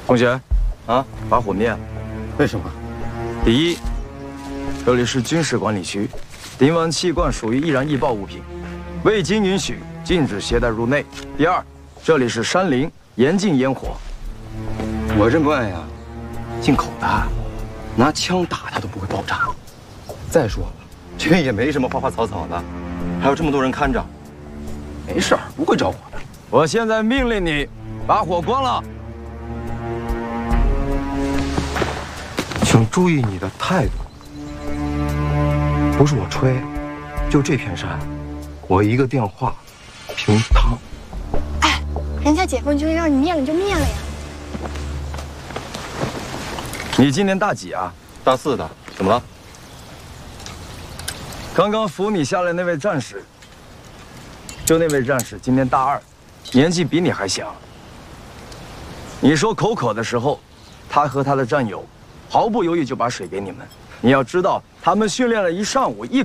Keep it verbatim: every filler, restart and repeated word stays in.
同学，啊，把火灭了。 为什么？ 第一，这里是军事管理区，鼎碗气罐属于易燃易爆物品，未经允许禁止携带入内。第二，这里是山林，严禁烟火。 我认不爱呀，进口的，拿枪打它都不会爆炸。再说了，这也没什么花花草草的，还有这么多人看着，没事儿，不会着火的。 我现在命令你把火关了。 请注意你的态度，不是我吹，就这片山，我一个电话，平汤。 哎，人家解放军让你灭了你就灭了呀。 你今年大几啊？ 大四的，怎么了？ 刚刚扶你下来那位战士，就那位战士今年大二，年纪比你还小。你说口渴的时候，他和他的战友。 毫不犹豫就把水给你们。你要知道，他们训练了一上午，一